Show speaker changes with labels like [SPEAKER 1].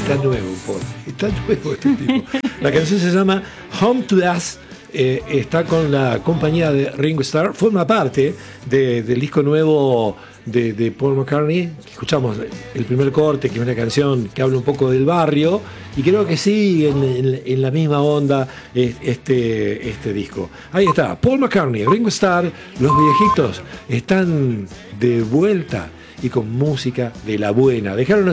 [SPEAKER 1] Está nuevo, Paul. Está nuevo este tipo. La canción se llama Home to Us. Está con la compañía de Ringo Starr. Forma parte del disco nuevo de Paul McCartney. Escuchamos el primer corte, que es una canción que habla un poco del barrio. Y creo que sigue en la misma onda este disco. Ahí está, Paul McCartney, Ringo Starr. Los viejitos están de vuelta y con música de la buena. Dejaron